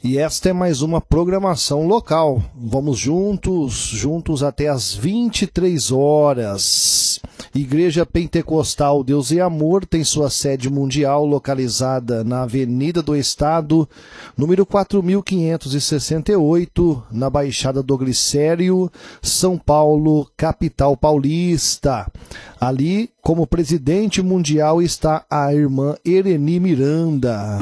E esta é mais uma programação local. Vamos juntos até às 23 horas. Igreja Pentecostal Deus e Amor tem sua sede mundial localizada na Avenida do Estado, número 4568, na Baixada do Glicério, São Paulo, capital paulista. Ali, como presidente mundial, está a irmã Ereni Miranda.